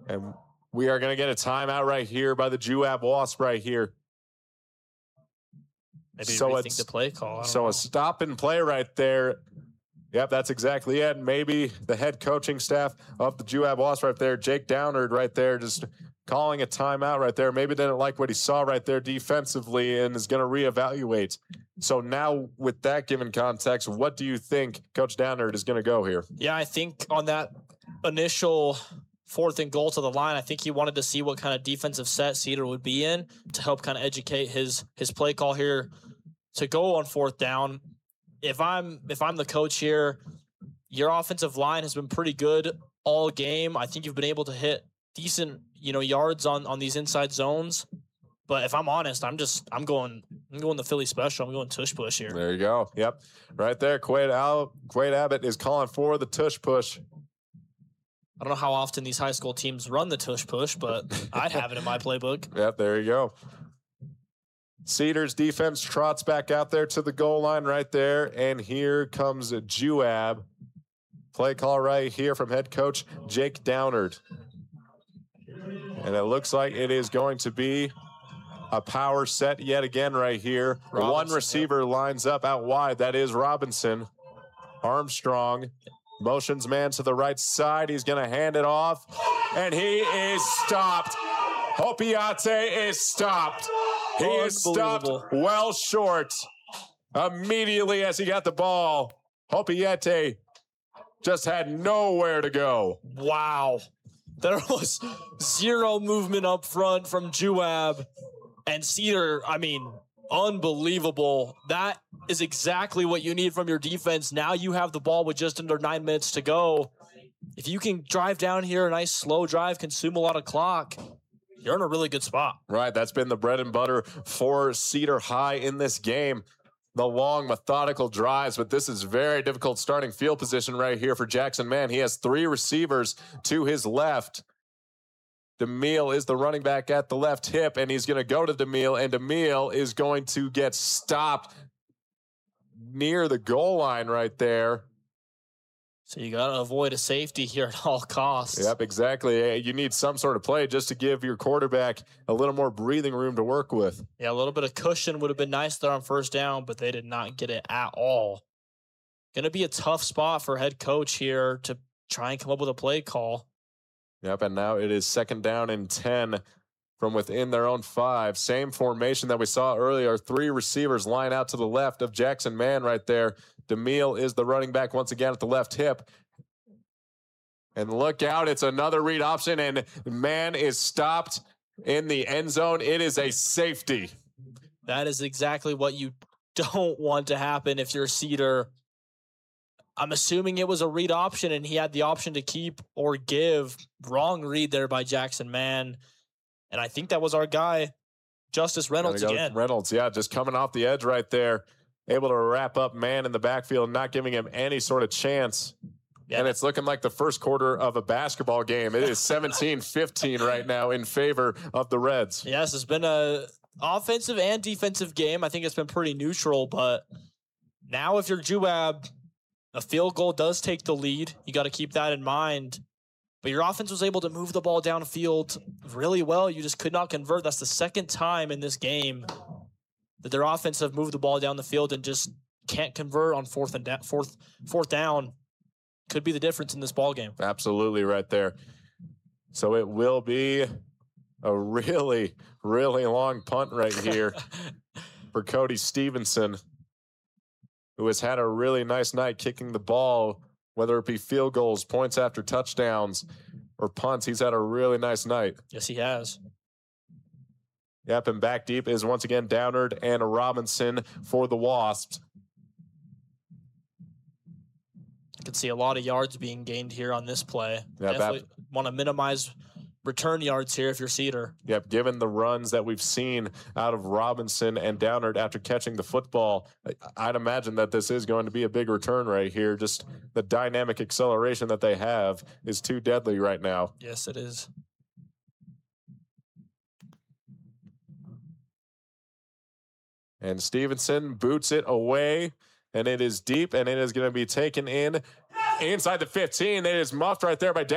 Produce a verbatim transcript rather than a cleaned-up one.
And we are going to get a timeout right here by the J U A B Wasp right here. Maybe so rethink it's the play call. So know. a stop and play right there. Yep, that's exactly it. Maybe the head coaching staff of the J U A B Wasp right there, Jake Downard right there, just calling a timeout right there. Maybe didn't like what he saw right there defensively and is going to reevaluate. So now with that given context, what do you think Coach Downard is going to go here? Yeah, I think on that initial fourth and goal to the line, I think he wanted to see what kind of defensive set Cedar would be in to help kind of educate his his play call here to go on fourth down. If I'm if I'm the coach here, your offensive line has been pretty good all game. I think you've been able to hit decent, you know, yards on on these inside zones. But if I'm honest, I'm just I'm going I'm going the Philly special. I'm going tush push here. There you go. Yep, right there. Quade Al Quade Abbott is calling for the tush push. I don't know how often these high school teams run the tush push, but I'd have it in my playbook. Yep, there you go. Cedar's defense trots back out there to the goal line right there, and here comes J U A B. Play call right here from head coach Jake Downard. And it looks like it is going to be a power set yet again right here. Robinson, One receiver yep. lines up out wide. That is Robinson. Armstrong motions man to the right side. He's going to hand it off, and he is stopped. Hopiate is stopped. He is stopped well short immediately as he got the ball. Hopiate just had nowhere to go. Wow. There was zero movement up front from J U A B. And Cedar, I mean, unbelievable. That is exactly what you need from your defense. Now you have the ball with just under nine minutes to go. If you can drive down here, a nice slow drive, consume a lot of clock, you're in a really good spot. Right, that's been the bread and butter for Cedar High in this game. The long, methodical drives, but this is very difficult starting field position right here for Jackson Mann. He has three receivers to his left. DeMille is the running back at the left hip, and he's going to go to DeMille, and DeMille is going to get stopped near the goal line right there. So you got to avoid a safety here at all costs. Yep, exactly. You need some sort of play just to give your quarterback a little more breathing room to work with. Yeah, a little bit of cushion would have been nice there on first down, but they did not get it at all. Going to be a tough spot for head coach here to try and come up with a play call. Yep, and now it is second down and ten from within their own five. Same formation that we saw earlier. Three receivers line out to the left of Jackson Mann right there. DeMille is the running back once again at the left hip. And look out, it's another read option, and Mann is stopped in the end zone. It is a safety. That is exactly what you don't want to happen if you're Cedar. I'm assuming it was a read option, and he had the option to keep or give. Wrong read there by Jackson Mann. And I think that was our guy, Justice Reynolds again. Reynolds, yeah, just coming off the edge right there. Able to wrap up Mann in the backfield, not giving him any sort of chance. Yeah. And it's looking like the first quarter of a basketball game. It is seventeen fifteen right now in favor of the Reds. Yes, it's been a offensive and defensive game. I think it's been pretty neutral, but now if you're J U A B, a field goal does take the lead. You got to keep that in mind. But your offense was able to move the ball downfield really well. You just could not convert. That's the second time in this game that their offense have moved the ball down the field and just can't convert on fourth and da- fourth fourth down. Could be the difference in this ball game. Absolutely right there. So it will be a really, really long punt right here for Cody Stevenson, who has had a really nice night kicking the ball, whether it be field goals, points after touchdowns, or punts. He's had a really nice night. Yes, he has. Yep, and back deep is once again Downard and Robinson for the Wasps. I can see a lot of yards being gained here on this play. Yeah, Definitely want to minimize return yards here if you're Cedar. Yep, given the runs that we've seen out of Robinson and Downard after catching the football, I'd imagine that this is going to be a big return right here. Just the dynamic acceleration that they have is too deadly right now. Yes, it is. And Stevenson boots it away, and it is deep, and it is going to be taken in inside the fifteen. It is muffed right there by